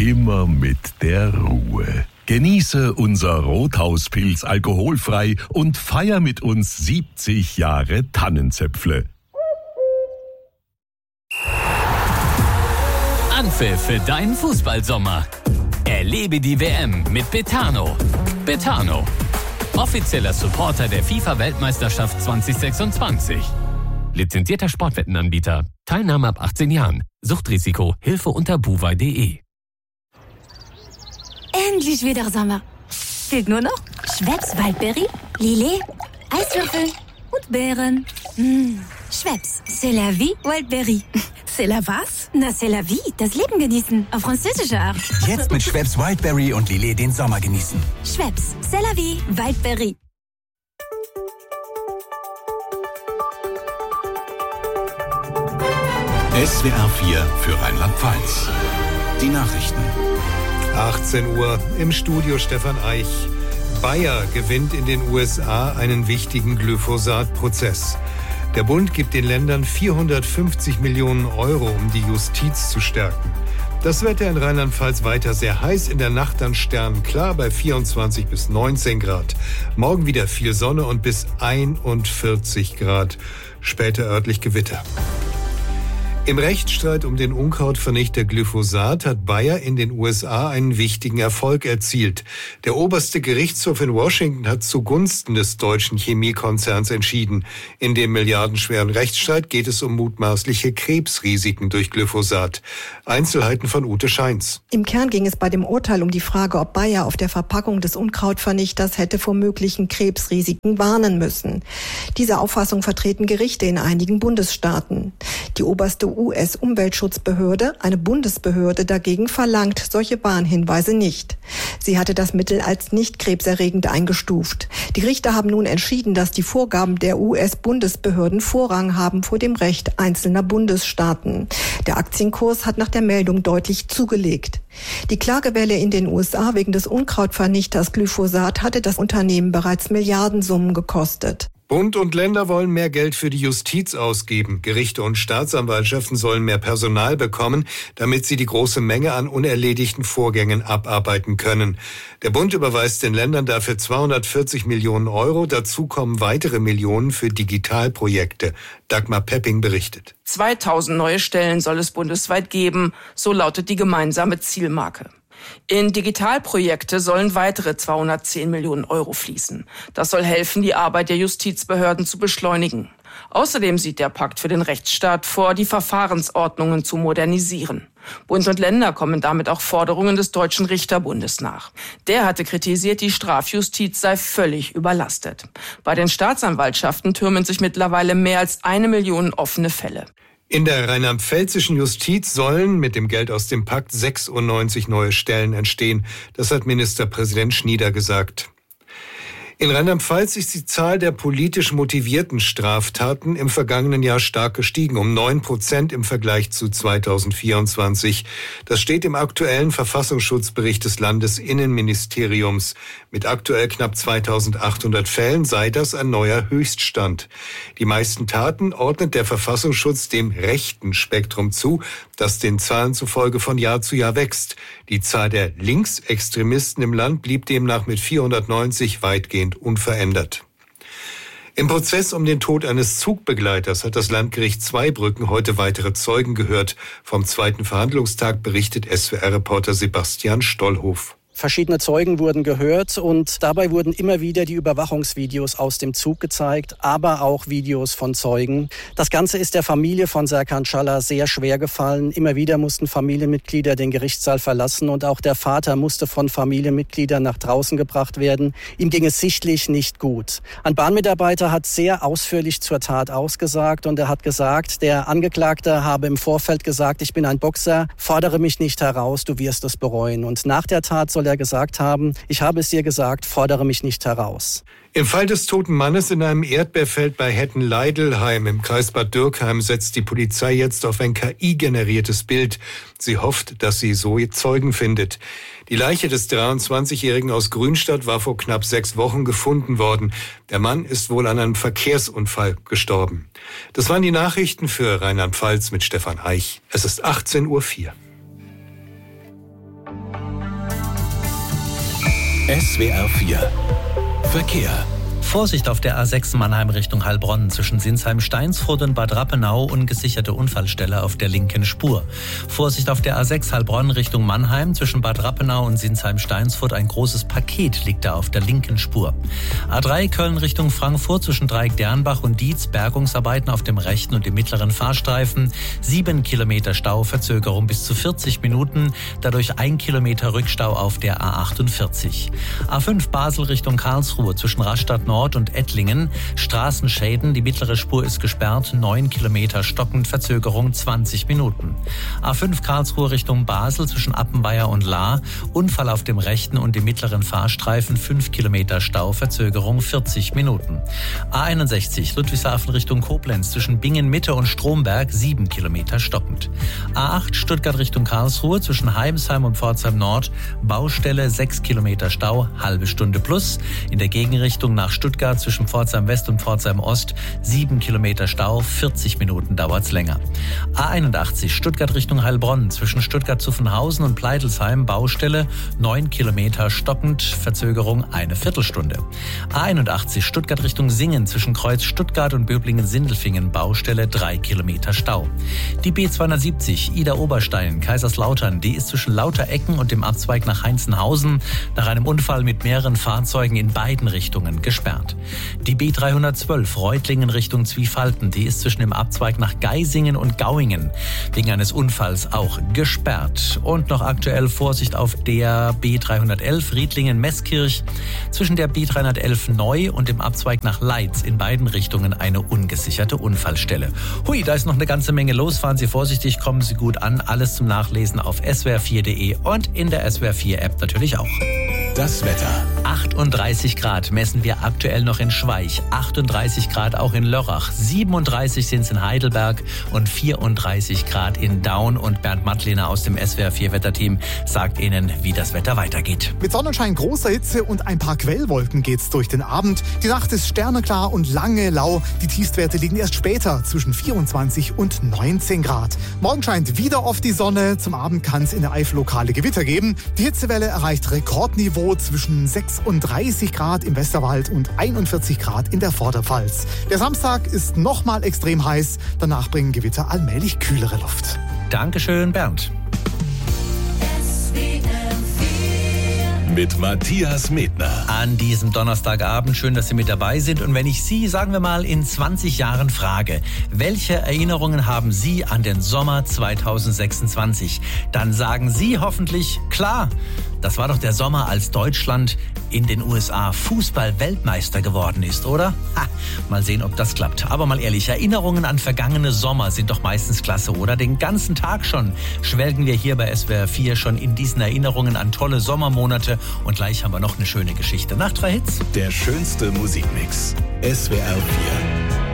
immer mit der Ruhe. Genieße unser Rothauspilz alkoholfrei und feier mit uns 70 Jahre Tannenzäpfle. Anpfiff für deinen Fußballsommer. Erlebe die WM mit Betano. Betano, offizieller Supporter der FIFA-Weltmeisterschaft 2026. Lizenzierter Sportwettenanbieter. Teilnahme ab 18 Jahren. Suchtrisiko. Hilfe unter buwei.de. Endlich wieder Sommer. Fehlt nur noch Schweppes Waldberry, Lillet, Eiswürfel und Beeren. Schweppes, c'est la vie, Waldberry. C'est la was? Na, c'est la vie, das Leben genießen. Auf französische Art. Jetzt mit Schweppes Wildberry und Lillet den Sommer genießen. Schweppes, c'est la vie, Waldberry. SWR 4 für Rheinland-Pfalz. Die Nachrichten. 18 Uhr im Studio Stefan Eich. Bayer gewinnt in den USA einen wichtigen Glyphosat-Prozess. Der Bund gibt den Ländern 450 Millionen Euro, um die Justiz zu stärken. Das Wetter in Rheinland-Pfalz weiter sehr heiß, in der Nacht dann sternenklar bei 24 bis 19 Grad. Morgen wieder viel Sonne und bis 41 Grad. Später örtlich Gewitter. Im Rechtsstreit um den Unkrautvernichter Glyphosat hat Bayer in den USA einen wichtigen Erfolg erzielt. Der oberste Gerichtshof in Washington hat zugunsten des deutschen Chemiekonzerns entschieden. In dem milliardenschweren Rechtsstreit geht es um mutmaßliche Krebsrisiken durch Glyphosat. Einzelheiten von Ute Scheins. Im Kern ging es bei dem Urteil um die Frage, ob Bayer auf der Verpackung des Unkrautvernichters hätte vor möglichen Krebsrisiken warnen müssen. Diese Auffassung vertreten Gerichte in einigen Bundesstaaten. Die oberste US-Umweltschutzbehörde, eine Bundesbehörde dagegen, verlangt solche Warnhinweise nicht. Sie hatte das Mittel als nicht krebserregend eingestuft. Die Richter haben nun entschieden, dass die Vorgaben der US-Bundesbehörden Vorrang haben vor dem Recht einzelner Bundesstaaten. Der Aktienkurs hat nach der Meldung deutlich zugelegt. Die Klagewelle in den USA wegen des Unkrautvernichters Glyphosat hatte das Unternehmen bereits Milliardensummen gekostet. Bund und Länder wollen mehr Geld für die Justiz ausgeben. Gerichte und Staatsanwaltschaften sollen mehr Personal bekommen, damit sie die große Menge an unerledigten Vorgängen abarbeiten können. Der Bund überweist den Ländern dafür 240 Millionen Euro. Dazu kommen weitere Millionen für Digitalprojekte. Dagmar Pepping berichtet. 2000 neue Stellen soll es bundesweit geben, so lautet die gemeinsame Zielmarke. In Digitalprojekte sollen weitere 210 Millionen Euro fließen. Das soll helfen, die Arbeit der Justizbehörden zu beschleunigen. Außerdem sieht der Pakt für den Rechtsstaat vor, die Verfahrensordnungen zu modernisieren. Bund und Länder kommen damit auch Forderungen des Deutschen Richterbundes nach. Der hatte kritisiert, die Strafjustiz sei völlig überlastet. Bei den Staatsanwaltschaften türmen sich mittlerweile mehr als 1 Million offene Fälle. In der rheinland-pfälzischen Justiz sollen mit dem Geld aus dem Pakt 96 neue Stellen entstehen. Das hat Ministerpräsident Schnieder gesagt. In Rheinland-Pfalz ist die Zahl der politisch motivierten Straftaten im vergangenen Jahr stark gestiegen, um 9% im Vergleich zu 2024. Das steht im aktuellen Verfassungsschutzbericht des Landesinnenministeriums. Mit aktuell knapp 2800 Fällen sei das ein neuer Höchststand. Die meisten Taten ordnet der Verfassungsschutz dem rechten Spektrum zu, das den Zahlen zufolge von Jahr zu Jahr wächst. Die Zahl der Linksextremisten im Land blieb demnach mit 490 weitgehend unverändert. Im Prozess um den Tod eines Zugbegleiters hat das Landgericht Zweibrücken heute weitere Zeugen gehört. Vom zweiten Verhandlungstag berichtet SWR-Reporter Sebastian Stollhof. Verschiedene Zeugen wurden gehört und dabei wurden immer wieder die Überwachungsvideos aus dem Zug gezeigt, aber auch Videos von Zeugen. Das Ganze ist der Familie von Serkan Schaller sehr schwer gefallen. Immer wieder mussten Familienmitglieder den Gerichtssaal verlassen und auch der Vater musste von Familienmitgliedern nach draußen gebracht werden. Ihm ging es sichtlich nicht gut. Ein Bahnmitarbeiter hat sehr ausführlich zur Tat ausgesagt und er hat gesagt, der Angeklagte habe im Vorfeld gesagt, ich bin ein Boxer, fordere mich nicht heraus, du wirst es bereuen. Und nach der Tat soll er gesagt haben, ich habe es dir gesagt, fordere mich nicht heraus. Im Fall des toten Mannes in einem Erdbeerfeld bei Hetten-Leidelheim im Kreis Bad Dürkheim setzt die Polizei jetzt auf ein KI-generiertes Bild. Sie hofft, dass sie so Zeugen findet. Die Leiche des 23-Jährigen aus Grünstadt war vor knapp 6 Wochen gefunden worden. Der Mann ist wohl an einem Verkehrsunfall gestorben. Das waren die Nachrichten für Rheinland-Pfalz mit Stefan Eich. Es ist 18:04 Uhr. SWR 4 Verkehr. Vorsicht auf der A6 Mannheim Richtung Heilbronn zwischen Sinsheim-Steinsfurt und Bad Rappenau, ungesicherte Unfallstelle auf der linken Spur. Vorsicht auf der A6 Heilbronn Richtung Mannheim zwischen Bad Rappenau und Sinsheim-Steinsfurt, ein großes Paket liegt da auf der linken Spur. A3 Köln Richtung Frankfurt zwischen Dreieck-Dernbach und Dietz, Bergungsarbeiten auf dem rechten und dem mittleren Fahrstreifen, 7 Kilometer Stau, Verzögerung bis zu 40 Minuten, dadurch 1 Kilometer Rückstau auf der A48. A5 Basel Richtung Karlsruhe zwischen Rastatt Nord und Ettlingen, Straßenschäden, die mittlere Spur ist gesperrt, 9 Kilometer stockend, Verzögerung 20 Minuten. A5 Karlsruhe Richtung Basel zwischen Appenweier und Lahr, Unfall auf dem rechten und dem mittleren Fahrstreifen, 5 Kilometer Stau, Verzögerung 40 Minuten. A61 Ludwigshafen Richtung Koblenz zwischen Bingen Mitte und Stromberg, 7 Kilometer stockend. A8 Stuttgart Richtung Karlsruhe zwischen Heimsheim und Pforzheim Nord, Baustelle, 6 Kilometer Stau, halbe Stunde plus. In der Gegenrichtung nach Stuttgart zwischen Pforzheim West und Pforzheim Ost, 7 Kilometer Stau, 40 Minuten dauert's länger. A81 Stuttgart Richtung Heilbronn zwischen Stuttgart-Zuffenhausen und Pleitelsheim, Baustelle, 9 Kilometer stockend, Verzögerung eine Viertelstunde. A81 Stuttgart Richtung Singen zwischen Kreuz Stuttgart und Böblingen-Sindelfingen, Baustelle, 3 Kilometer Stau. Die B270 Ida-Oberstein, Kaiserslautern, die ist zwischen Lauterecken und dem Abzweig nach Heinzenhausen nach einem Unfall mit mehreren Fahrzeugen in beiden Richtungen gesperrt. Die B312 Reutlingen Richtung Zwiefalten, die ist zwischen dem Abzweig nach Geisingen und Gauingen wegen eines Unfalls auch gesperrt. Und noch aktuell Vorsicht auf der B311 Riedlingen-Meßkirch zwischen der B311 Neu und dem Abzweig nach Leitz, in beiden Richtungen eine ungesicherte Unfallstelle. Hui, da ist noch eine ganze Menge los. Fahren Sie vorsichtig, kommen Sie gut an. Alles zum Nachlesen auf swr4.de und in der SWR 4 App natürlich auch. Das Wetter. 38 Grad messen wir aktuell noch in Schweich, 38 Grad auch in Lörrach, 37 sind es in Heidelberg und 34 Grad in Daun. Und Bernd Mattlehner aus dem SWR 4 Wetterteam sagt Ihnen, wie das Wetter weitergeht. Mit Sonnenschein, großer Hitze und ein paar Quellwolken geht's durch den Abend. Die Nacht ist sterneklar und lange lau. Die Tiefstwerte liegen erst später zwischen 24 und 19 Grad. Morgen scheint wieder oft die Sonne. Zum Abend kann es in der Eifel lokale Gewitter geben. Die Hitzewelle erreicht Rekordniveau zwischen 36 Grad im Westerwald und 41 Grad in der Vorderpfalz. Der Samstag ist nochmal extrem heiß. Danach bringen Gewitter allmählich kühlere Luft. Dankeschön, Bernd. Mit Matthias Medner. An diesem Donnerstagabend, schön, dass Sie mit dabei sind. Und wenn ich Sie, sagen wir mal, in 20 Jahren frage, welche Erinnerungen haben Sie an den Sommer 2026? Dann sagen Sie hoffentlich, klar, das war doch der Sommer, als Deutschland in den USA Fußball-Weltmeister geworden ist, oder? Ha, mal sehen, ob das klappt. Aber mal ehrlich, Erinnerungen an vergangene Sommer sind doch meistens klasse, oder? Den ganzen Tag schon schwelgen wir hier bei SWR 4 schon in diesen Erinnerungen an tolle Sommermonate. Und gleich haben wir noch eine schöne Geschichte. Nach 3 Hits. Der schönste Musikmix. SWR 4.